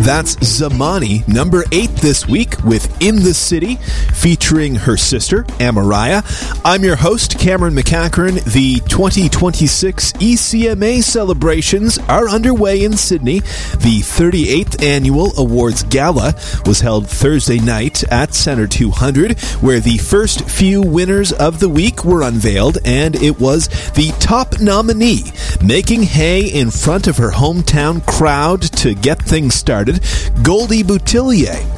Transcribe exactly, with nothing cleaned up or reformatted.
That's Zamani, number eight this week with In the City, featuring her sister, Amariah. I'm your host, Cameron McCachran. The twenty twenty-six E C M A celebrations are underway in Sydney. The thirty-eighth Annual Awards Gala was held Thursday night at Centre two hundred, where the first few winners of the week were unveiled, and it was the top nominee, making hay in front of her hometown crowd to get things started, Goldie Boutillier